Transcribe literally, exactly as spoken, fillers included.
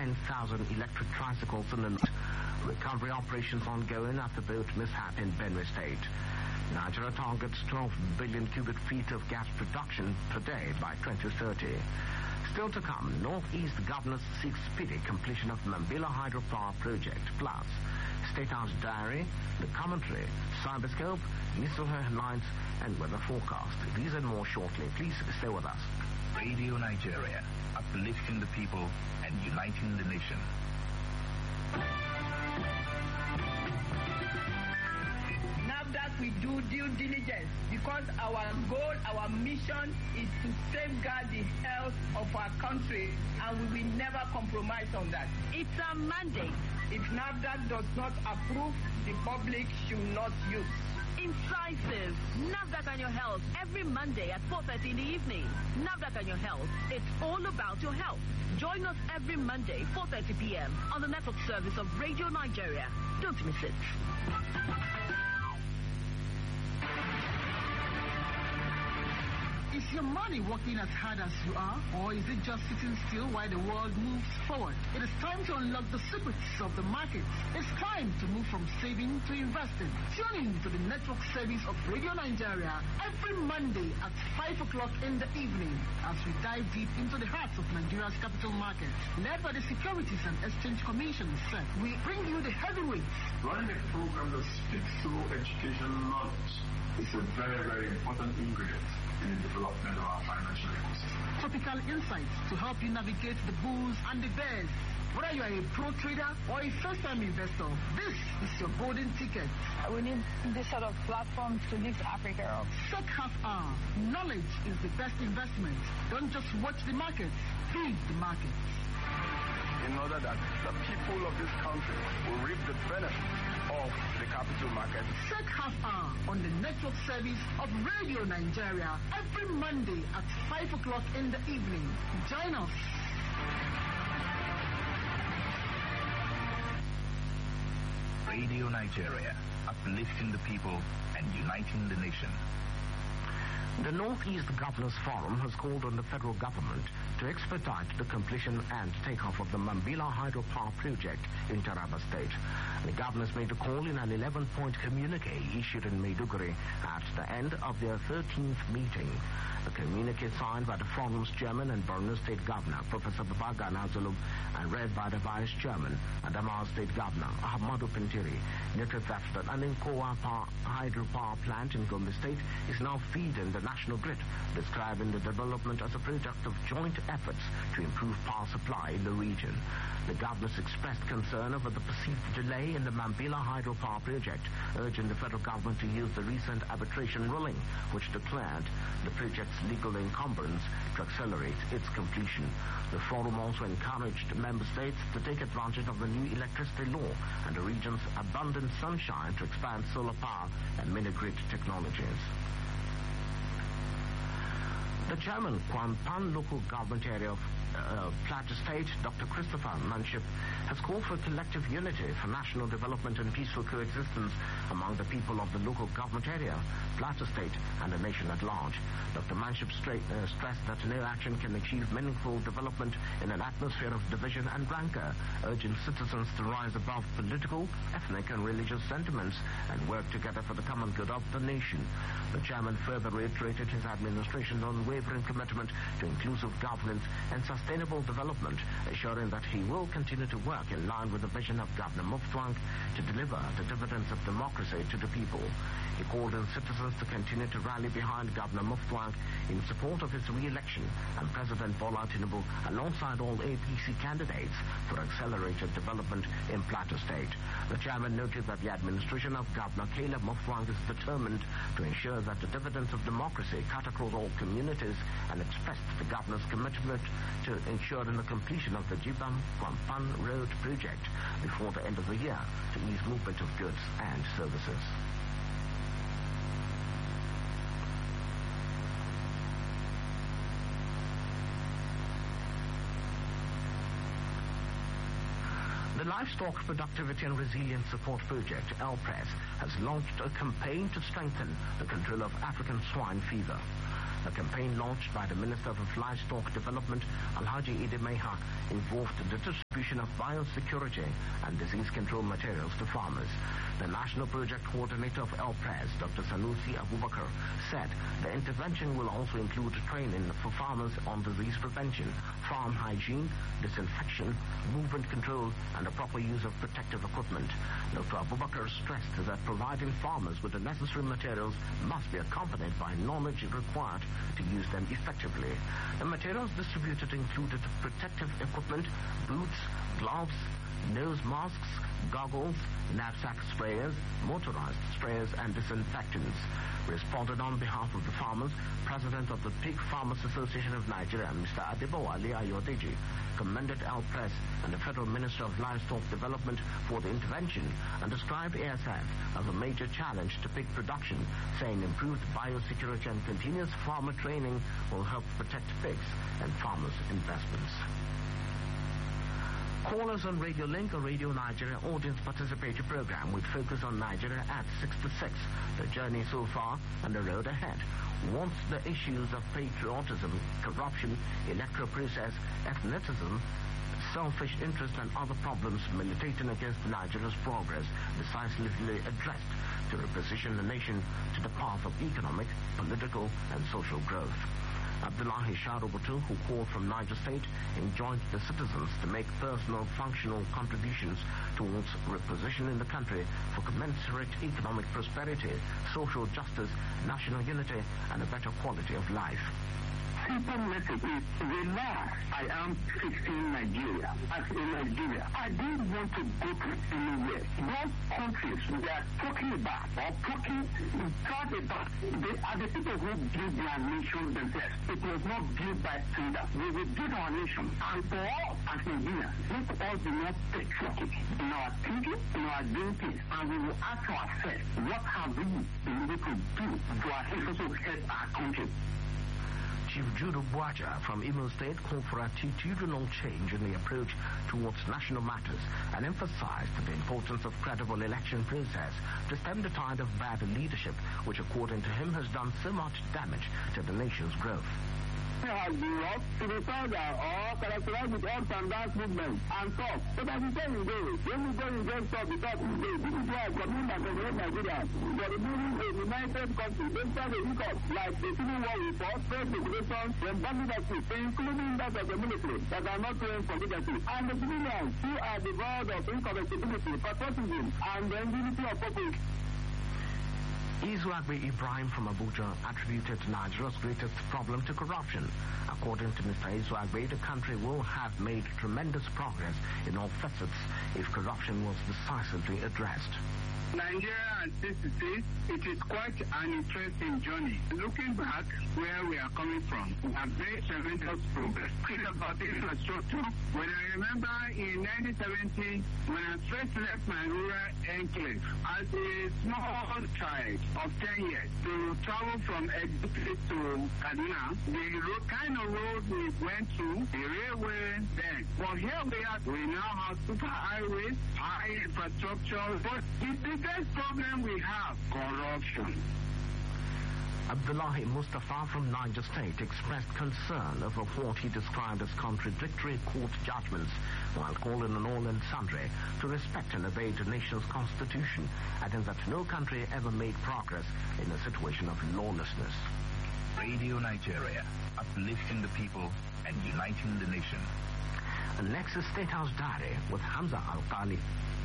ten thousand electric tricycles in the night. Recovery operations ongoing after boat mishap in Benue State. Nigeria targets twelve billion cubic feet of gas production per day by twenty thirty. Still to come, Northeast governors seek speedy completion of Mambila hydropower project. Plus, State House diary, the commentary, cyberscope, news headlines, and weather forecast. These and more shortly. Please stay with us. Radio Nigeria, uplifting the people and uniting the nation. That we do due diligence because our goal, our mission is to safeguard the health of our country, and we will never compromise on that. It's a mandate. If NAFDAC does not approve, the public should not use. Incisive. NAFDAC and your health every Monday at four thirty in the evening. NAFDAC and your health. It's all about your health. Join us every Monday, four thirty p.m. on the network service of Radio Nigeria. Don't miss it. Is your money working as hard as you are, or is it just sitting still while the world moves forward? It is time to unlock the secrets of the markets. It's time to move from saving to investing. Tune in to the network service of Radio Nigeria every Monday at five o'clock in the evening as we dive deep into the hearts of Nigeria's capital market. Led by the Securities and Exchange Commission, S E C, we bring you the heavyweights. Running a program that speaks through education knowledge is a very, very important ingredient in the development of our financial ecosystem. Topical insights to help you navigate the bulls and the bears. Whether you are a pro trader or a first-time investor, this is your golden ticket. We need this sort of platform to lift Africa up. S E C half hour. Knowledge is the best investment. Don't just watch the markets, feed the markets. In order that the people of this country will reap the benefits of the capital market. S E C half hour on the network service of Radio Nigeria every Monday at five o'clock in the evening. Join us. Radio Nigeria, uplifting the people and uniting the nation. The Northeast Governors Forum has called on the federal government to expedite the completion and takeoff of the Mambila hydropower project in Taraba State. The governors made a call in an eleven-point communique issued in Maiduguri at the end of their thirteenth meeting. The communique signed by the forum's chairman and Borno State Governor, Professor Babagana Zulum, and read by the Vice Chairman, Adamawa State Governor, Ahmadu Pintiri, noted that the Aninkoa hydropower plant in Gombe State is now feeding the national grid, describing the development as a product of joint efforts to improve power supply in the region. The governors expressed concern over the perceived delay in the Mambila hydropower project, urging the federal government to use the recent arbitration ruling, which declared the project's legal encumbrance to accelerate its completion. The forum also encouraged member states to take advantage of the new electricity law and the region's abundant sunshine to expand solar power and mini-grid technologies. The chairman, Kwampan Local Government Area of uh, Plateau State, Doctor Christopher Manship, has called for collective unity for national development and peaceful coexistence among the people of the local government area, Plateau State, and the nation at large. Doctor Manship straight, uh, stressed that no action can achieve meaningful development in an atmosphere of division and rancor, urging citizens to rise above political, ethnic, and religious sentiments and work together for the common good of the nation. The chairman further reiterated his administration's unwavering commitment to inclusive governance and sustainable development, assuring that he will continue to work in line with the vision of Governor Mufwang to deliver the dividends of democracy to the people. He called on citizens to continue to rally behind Governor Mufwang in support of his re-election and President Bola Tinubu alongside all A P C candidates for accelerated development in Plateau State. The chairman noted that the administration of Governor Caleb Mufwang is determined to ensure that the dividends of democracy cut across all communities and expressed the governor's commitment to ensuring the completion of the Jibam Kwampan Road project before the end of the year to ease movement of goods and services. The Livestock Productivity and Resilience Support Project, L P R E S, has launched a campaign to strengthen the control of African swine fever. The campaign launched by the Minister of Livestock Development, Alhaji Idi Meha, involved the district distribution of biosecurity and disease control materials to farmers. The National Project Coordinator of L-Press, Doctor Sanusi Abubakar, said the intervention will also include training for farmers on disease prevention, farm hygiene, disinfection, movement control, and the proper use of protective equipment. Doctor Abubakar stressed that providing farmers with the necessary materials must be accompanied by knowledge required to use them effectively. The materials distributed included protective equipment, boots, gloves, nose masks, goggles, knapsack sprayers, motorized sprayers, and disinfectants. Responded on behalf of the farmers, President of the Pig Farmers Association of Nigeria, Mister Adebowale Ayodeji, commended L-Press and the Federal Minister of Livestock Development for the intervention and described A S F as a major challenge to pig production, saying improved biosecurity and continuous farmer training will help protect pigs and farmers' investments. Callers on Radio Link or Radio Nigeria audience participatory program with focus on Nigeria at six to six, the journey so far and the road ahead. Once the issues of patriotism, corruption, electoral process, ethnicism, selfish interest and other problems militating against Nigeria's progress decisively addressed to reposition the nation to the path of economic, political and social growth. Abdullahi Sharubutu, who called from Niger State, enjoined the citizens to make personal functional contributions towards repositioning the country for commensurate economic prosperity, social justice, national unity, and a better quality of life. Simple message is relax. I am fixing Nigeria. As in Nigeria, I didn't want to go to anywhere. Those countries they are talking about or talking talk about, they are the people who build their nation themselves. It was not built by strangers. We will build our nation. And for all as Nigerians, let us be more patriotic in our thinking, in our doing things, and we will ask ourselves, what have we been able to do to also help our country? Chief Judo Buaja from Imo State called for a attitudinal change in the approach towards national matters and emphasized the importance of credible election process to stem the tide of bad leadership, which according to him has done so much damage to the nation's growth. Has been lost to the soldier or characterized with ups and downs movement and stuff. But as you say you go, when you go you just stop because you say, this is why coming back from Nigeria, for the building a united country, they start a hiccup like the civil war we fought, first regulations, then banditry, including that of the military that are not trained for leadership. And the civilians who are devoid of incorruptibility, patriotism, and the unity of purpose. Izuagbe Ibrahim from Abuja attributed Nigeria's greatest problem to corruption. According to Mister Izuagbe, the country will have made tremendous progress in all facets if corruption was decisively addressed. Nigeria has sixty-six. It is quite an interesting journey. Looking back where we are coming from, we have made tremendous progress. It's about infrastructure. When I remember in nineteen seventy, when I first left my rural enclave as a small child of ten years to travel from Egypt to Kaduna, the road, kind of road we went through, the railway then. But here we are, we now have super highways, high infrastructure, but the biggest problem we have, corruption. Abdullahi Mustafa from Niger State expressed concern over what he described as contradictory court judgments while calling on all and sundry to respect and obey the nation's constitution, adding that no country ever made progress in a situation of lawlessness. Radio Nigeria, uplifting the people and uniting the nation. The Nexus State House Diary with Hamza Al-Qali.